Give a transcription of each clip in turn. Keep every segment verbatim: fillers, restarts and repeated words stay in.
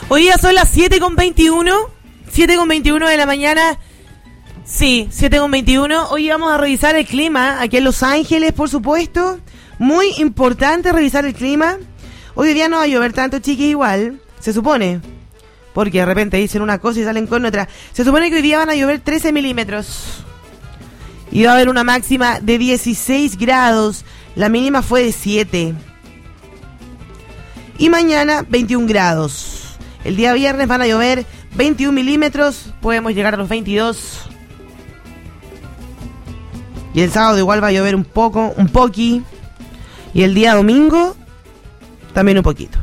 Hoy día son las siete con veintiuno. siete con veintiuno de la mañana. Sí, siete con veintiuno. Hoy vamos a revisar el clima aquí en Los Ángeles, por supuesto. Muy importante revisar el clima. Hoy día no va a llover tanto, chiquis, igual. Se supone. Porque de repente dicen una cosa y salen con otra. Se supone que hoy día van a llover trece milímetros. Y va a haber una máxima de dieciséis grados. La mínima fue de siete. Y mañana veintiún grados. El día viernes van a llover veintiún milímetros. Podemos llegar a los veintidós. Y el sábado igual va a llover un poco, un poqui. Y el día domingo también un poquito.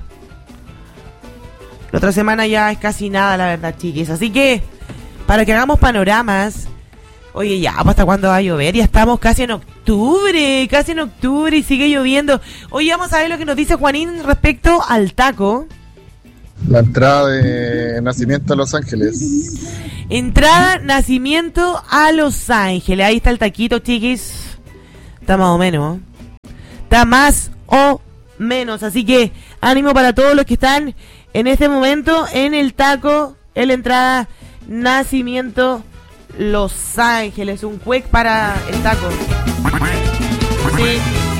La otra semana ya es casi nada, la verdad, chiquis. Así que, para que hagamos panoramas. Oye, ya, ¿hasta cuándo va a llover? Ya estamos casi en octubre, casi en octubre y sigue lloviendo. Hoy vamos a ver lo que nos dice Juanín respecto al taco. La entrada de Nacimiento a Los Ángeles. Entrada Nacimiento a Los Ángeles. Ahí está el taquito, chiquis. Está más o menos. Está más o menos. Así que ánimo para todos los que están en este momento en el taco. En la entrada Nacimiento Los Ángeles. Un cuec para el taco. Sí.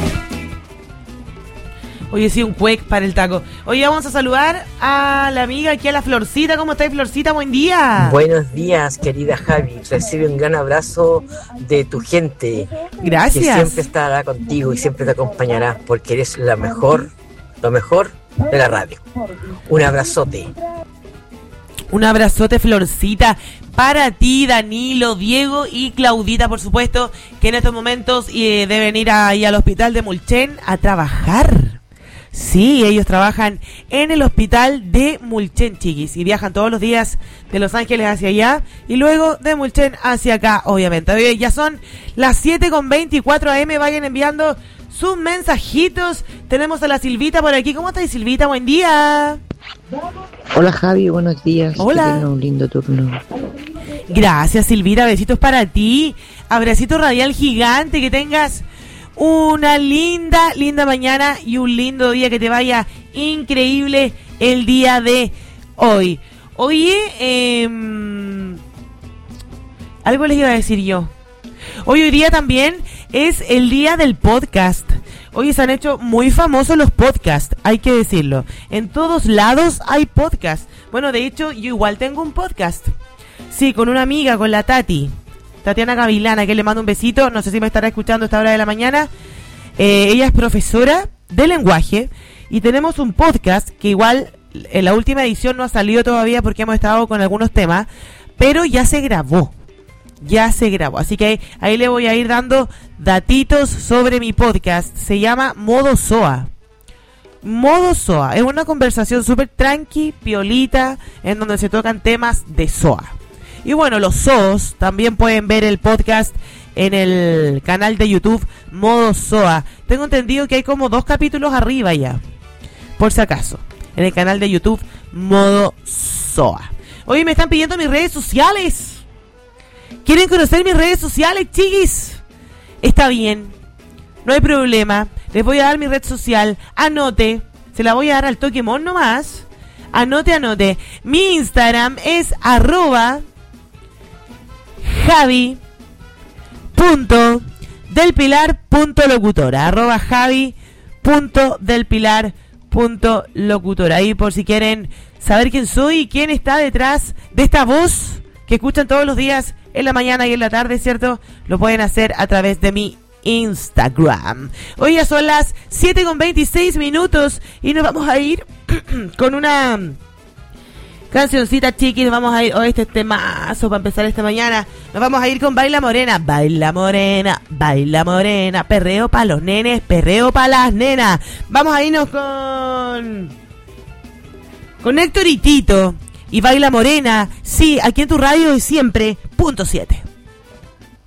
Oye, sí, un cuec para el taco. Hoy vamos a saludar a la amiga aquí, a la Florcita. ¿Cómo estás, Florcita? Buen día. Buenos días, querida Javi. Recibe un gran abrazo de tu gente. Gracias. Que siempre estará contigo y siempre te acompañará porque eres la mejor, lo mejor de la radio. Un abrazote. Un abrazote, Florcita, para ti, Danilo, Diego y Claudita, por supuesto, que en estos momentos eh, deben ir ahí al hospital de Mulchen a trabajar. Sí, ellos trabajan en el hospital de Mulchen, chiquis, y viajan todos los días de Los Ángeles hacia allá y luego de Mulchen hacia acá, obviamente. Hoy ya son las siete con veinticuatro a eme, vayan enviando sus mensajitos. Tenemos a la Silvita por aquí. ¿Cómo estás, Silvita? Buen día. Hola, Javi, buenos días. Hola. Que un lindo turno. Gracias, Silvita, besitos para ti. Abracito radial gigante, que tengas una linda, linda mañana y un lindo día, que te vaya increíble el día de hoy. Oye, eh, algo les iba a decir yo. Hoy, hoy día también es el día del podcast. Hoy se han hecho muy famosos los podcasts, hay que decirlo. En todos lados hay podcast. Bueno, de hecho, yo igual tengo un podcast. Sí, con una amiga, con la Tati. Tatiana Gavilana, que le mando un besito. No sé si me estará escuchando a esta hora de la mañana. Eh, ella es profesora de lenguaje. Y tenemos un podcast que igual en la última edición no ha salido todavía porque hemos estado con algunos temas. Pero ya se grabó. Ya se grabó. Así que ahí, ahí le voy a ir dando datitos sobre mi podcast. Se llama Modo S O A. Modo S O A. Es una conversación súper tranqui, piolita, en donde se tocan temas de S O A. Y bueno, los S O Os también pueden ver el podcast en el canal de YouTube Modo S O A. Tengo entendido que hay como dos capítulos arriba ya, por si acaso, en el canal de YouTube Modo S O A. Hoy me están pidiendo mis redes sociales. ¿Quieren conocer mis redes sociales, chiquis? Está bien, no hay problema. Les voy a dar mi red social. Anote, se la voy a dar al Toquemón nomás. Anote, anote. Mi Instagram es arroba Javi punto del Pilar punto locutora. Arroba Javi punto del Pilar punto locutora. Ahí por si quieren saber quién soy y quién está detrás de esta voz que escuchan todos los días en la mañana y en la tarde, ¿cierto? Lo pueden hacer a través de mi Instagram. Hoy ya son las siete con veintiséis minutos y nos vamos a ir con una cancioncita, chiquis. Nos vamos a ir, oh, este temazo para empezar esta mañana. Nos vamos a ir con Baila Morena, Baila Morena, Baila Morena. Perreo para los nenes, perreo para las nenas. Vamos a irnos con con Héctor y Tito y Baila Morena. Sí, aquí en tu radio y siempre, punto siete.